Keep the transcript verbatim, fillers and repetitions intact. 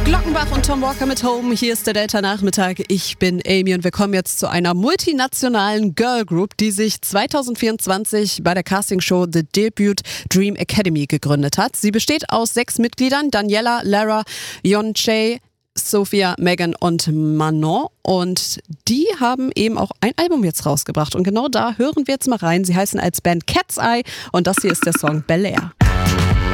Glockenbach und Tom Walker mit Home. Hier ist der Delta-Nachmittag. Ich bin Amy und wir kommen jetzt zu einer multinationalen Girl Group, die sich zwanzig vierundzwanzig bei der Castingshow The Debut Dream Academy gegründet hat. Sie besteht aus sechs Mitgliedern: Daniela, Lara, Yeonchae, Sophia, Megan und Manon. Und die haben eben auch ein Album jetzt rausgebracht. Und genau da hören wir jetzt mal rein. Sie heißen als Band Cat's Eye und das hier ist der Song Bel Air.